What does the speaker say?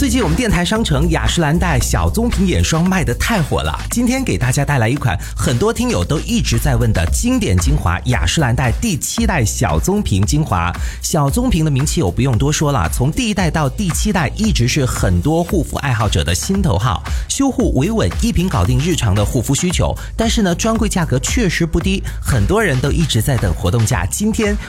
最近我们电台商城雅诗兰黛小棕瓶眼霜卖得太火了，今天给大家带来一款很多听友都一直在问的经典精华雅诗兰黛第7代小棕瓶精华。小棕瓶的名气我不用多说了，从第1代到第7代一直是很多护肤爱好者的心头好，修护维稳，一瓶搞定日常的护肤需求。但是呢，专柜价格确实不低，很多人都一直在等活动价。今天